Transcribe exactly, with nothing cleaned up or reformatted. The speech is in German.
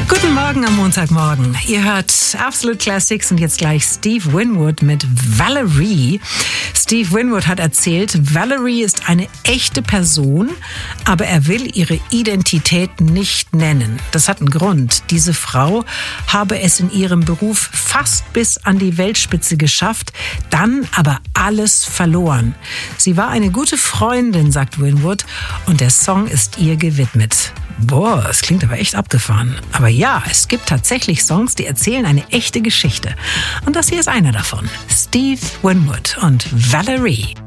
Guten Morgen am Montagmorgen. Ihr hört Absolute Classics und jetzt gleich Steve Winwood mit Valerie. Steve Winwood hat erzählt, Valerie ist eine echte Person, aber er will ihre Identität nicht nennen. Das hat einen Grund. Diese Frau habe es in ihrem Beruf fast bis an die Weltspitze geschafft, dann aber alles verloren. Sie war eine gute Freundin, sagt Winwood, und der Song ist ihr gewidmet. Boah, das klingt aber echt abgefahren. Aber ja, es gibt tatsächlich Songs, die erzählen eine echte Geschichte. Und das hier ist einer davon. Steve Winwood und Valerie.